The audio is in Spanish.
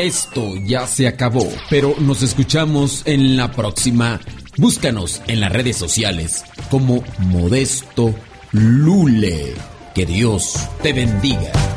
Esto ya se acabó, pero nos escuchamos en la próxima. Búscanos en las redes sociales como Modesto Lule. Que Dios te bendiga.